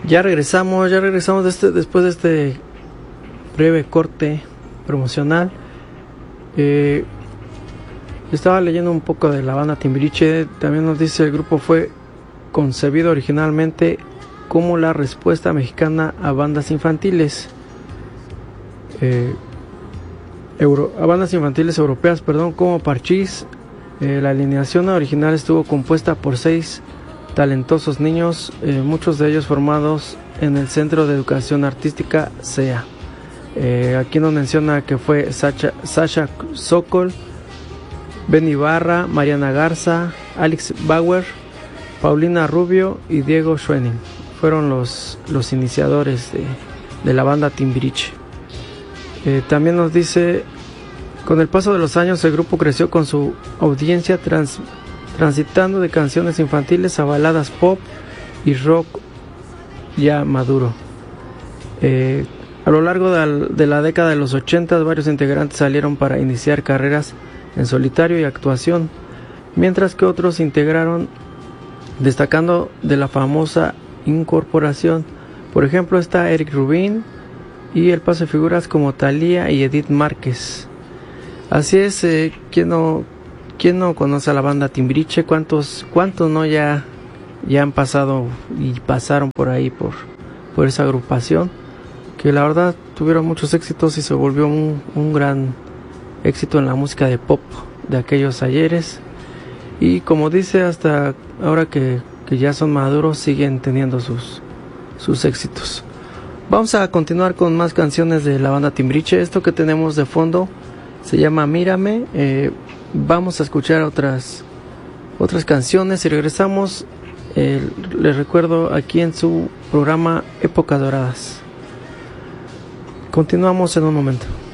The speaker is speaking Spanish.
Ya regresamos después de este breve corte promocional. Estaba leyendo un poco de la banda Timbiriche. También nos dice: el grupo fue concebido originalmente como la respuesta mexicana a bandas infantiles, a bandas infantiles europeas, como Parchís. La alineación original estuvo compuesta por 6 talentosos niños, muchos de ellos formados en el Centro de Educación Artística CEA. Aquí nos menciona que fue Sasha Sokol, Ben Ibarra, Mariana Garza, Alex Bauer, Paulina Rubio y Diego Schwenning. Fueron los iniciadores de la banda Timbiriche. También nos dice: con el paso de los años el grupo creció con su audiencia, transitando de canciones infantiles a baladas pop y rock ya maduro. A lo largo de la década de los 80, varios integrantes salieron para iniciar carreras en solitario y actuación, mientras que otros integraron, destacando de la famosa incorporación. Por ejemplo, está Eric Rubin y el paso de figuras como Thalía y Edith Márquez. Así es. ¿Quién no conoce a la banda Timbiriche? ¿Cuántos no ya han pasado y pasaron por ahí por esa agrupación, que la verdad tuvieron muchos éxitos y se volvió un gran éxito en la música de pop de aquellos ayeres? Y como dice, hasta ahora que ya son maduros, siguen teniendo sus éxitos. Vamos a continuar con más canciones de la banda Timbiriche. Esto que tenemos de fondo se llama Mírame. Vamos a escuchar otras canciones y regresamos. Les recuerdo, aquí en su programa Épocas Doradas. Continuamos en un momento.